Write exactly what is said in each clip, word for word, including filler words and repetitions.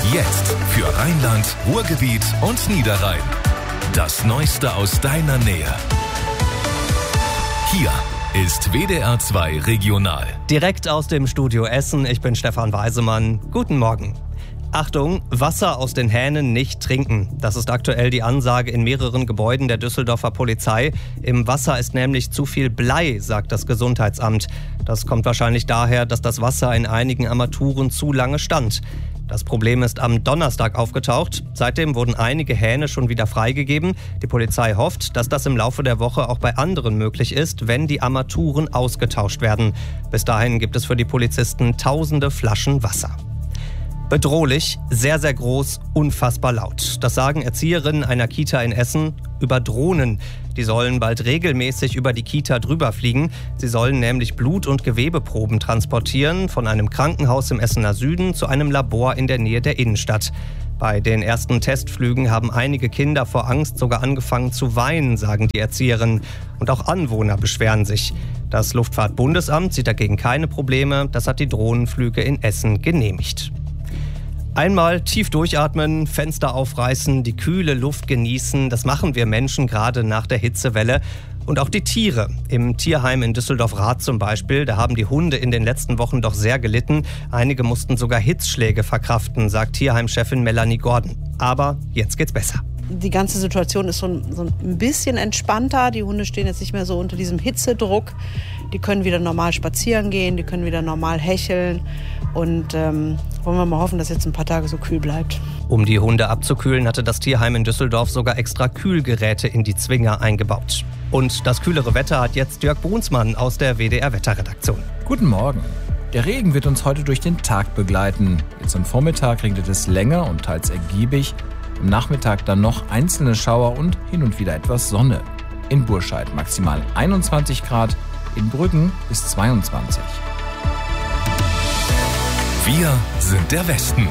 Jetzt für Rheinland, Ruhrgebiet und Niederrhein. Das Neueste aus deiner Nähe. Hier ist W D R zwei Regional. Direkt aus dem Studio Essen, ich bin Stefan Weisemann. Guten Morgen. Achtung, Wasser aus den Hähnen nicht trinken. Das ist aktuell die Ansage in mehreren Gebäuden der Düsseldorfer Polizei. Im Wasser ist nämlich zu viel Blei, sagt das Gesundheitsamt. Das kommt wahrscheinlich daher, dass das Wasser in einigen Armaturen zu lange stand. Das Problem ist am Donnerstag aufgetaucht. Seitdem wurden einige Hähne schon wieder freigegeben. Die Polizei hofft, dass das im Laufe der Woche auch bei anderen möglich ist, wenn die Armaturen ausgetauscht werden. Bis dahin gibt es für die Polizisten tausende Flaschen Wasser. Bedrohlich, sehr, sehr groß, unfassbar laut. Das sagen Erzieherinnen einer Kita in Essen über Drohnen. Die sollen bald regelmäßig über die Kita drüber fliegen. Sie sollen nämlich Blut- und Gewebeproben transportieren von einem Krankenhaus im Essener Süden zu einem Labor in der Nähe der Innenstadt. Bei den ersten Testflügen haben einige Kinder vor Angst sogar angefangen zu weinen, sagen die Erzieherinnen. Und auch Anwohner beschweren sich. Das Luftfahrtbundesamt sieht dagegen keine Probleme. Das hat die Drohnenflüge in Essen genehmigt. Einmal tief durchatmen, Fenster aufreißen, die kühle Luft genießen. Das machen wir Menschen gerade nach der Hitzewelle. Und auch die Tiere. Im Tierheim in Düsseldorf-Rath zum Beispiel, da haben die Hunde in den letzten Wochen doch sehr gelitten. Einige mussten sogar Hitzschläge verkraften, sagt Tierheimchefin Melanie Gordon. Aber jetzt geht's besser. Die ganze Situation ist so ein, so ein bisschen entspannter. Die Hunde stehen jetzt nicht mehr so unter diesem Hitzedruck. Die können wieder normal spazieren gehen, die können wieder normal hecheln. Und ähm, wollen wir mal hoffen, dass jetzt ein paar Tage so kühl bleibt. Um die Hunde abzukühlen, hatte das Tierheim in Düsseldorf sogar extra Kühlgeräte in die Zwinger eingebaut. Und das kühlere Wetter hat jetzt Jörg Brunsmann aus der W D R-Wetterredaktion. Guten Morgen. Der Regen wird uns heute durch den Tag begleiten. Jetzt am Vormittag regnet es länger und teils ergiebig. Am Nachmittag dann noch einzelne Schauer und hin und wieder etwas Sonne. In Burscheid maximal einundzwanzig Grad, in Brüggen bis zweiundzwanzig. Wir sind der Westen.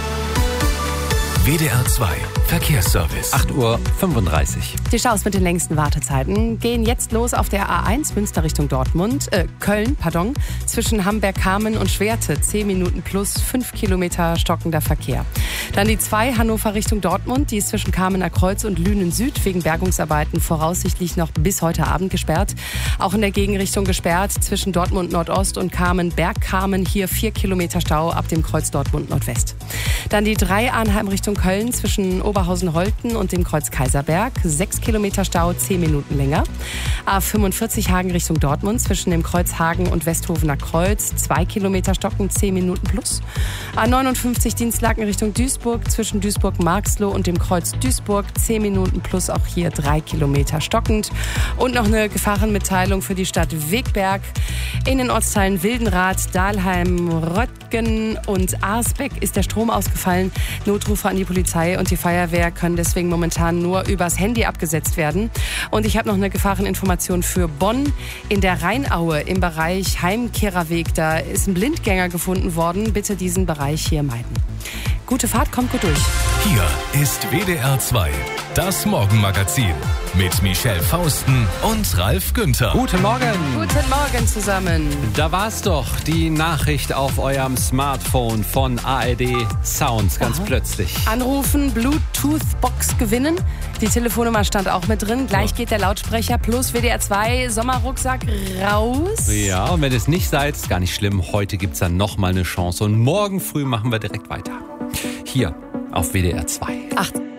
W D R zwei Verkehrsservice. acht Uhr fünfunddreißig. Die Staus mit den längsten Wartezeiten gehen jetzt los auf der A eins Münster Richtung Dortmund, äh, Köln, pardon, zwischen Hamberg-Kamen und Schwerte. zehn Minuten plus fünf Kilometer stockender Verkehr. Dann die zwei Hannover Richtung Dortmund, die ist zwischen Kamener Kreuz und Lünen Süd wegen Bergungsarbeiten voraussichtlich noch bis heute Abend gesperrt. Auch in der Gegenrichtung gesperrt zwischen Dortmund Nordost und Kamen-Bergkamen, hier vier Kilometer Stau ab dem Kreuz Dortmund Nordwest. Dann die drei Arnheim Richtung Köln zwischen Oberhausen-Holten und dem Kreuz Kaiserberg. sechs Kilometer Stau, zehn Minuten länger. A fünfundvierzig Hagen Richtung Dortmund zwischen dem Kreuz Hagen und Westhofener Kreuz. zwei Kilometer stocken, zehn Minuten plus. A neunundfünfzig Dienstlaken Richtung Duisburg zwischen Duisburg-Marxloh und dem Kreuz Duisburg. zehn Minuten plus, auch hier drei Kilometer stockend. Und noch eine Gefahrenmitteilung für die Stadt Wegberg. In den Ortsteilen Wildenrath, Dahlheim, Röttgen und Arsbeck ist der Strom ausgefallen. Notrufe an die Polizei und die Feuerwehr können deswegen momentan nur übers Handy abgesetzt werden. Und ich habe noch eine Gefahreninformation für Bonn. In der Rheinaue im Bereich Heimkehrerweg, da ist ein Blindgänger gefunden worden. Bitte diesen Bereich hier meiden. Gute Fahrt, kommt gut durch. Hier ist W D R zwei, das Morgenmagazin mit Michelle Fausten und Ralf Günther. Guten Morgen. Guten Morgen zusammen. Da war's doch, die Nachricht auf eurem Smartphone von A R D Sounds, ganz Aha. plötzlich. Anrufen, Bluetooth-Box gewinnen. Die Telefonnummer stand auch mit drin. Gleich Ja. geht der Lautsprecher plus W D R zwei Sommerrucksack raus. Ja, und wenn es nicht seid, ist gar nicht schlimm. Heute gibt's dann nochmal eine Chance und morgen früh machen wir direkt weiter. Hier auf W D R zwei. Ach.